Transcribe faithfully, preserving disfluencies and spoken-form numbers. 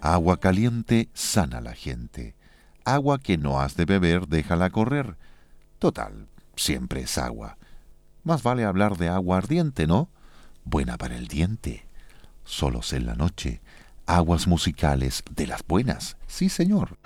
Agua caliente sana la gente. Agua que no has de beber, déjala correr. Total, siempre es agua. Más vale hablar de agua ardiente, ¿no? Buena para el diente. Solos en la noche. Aguas musicales de las buenas. Sí, señor.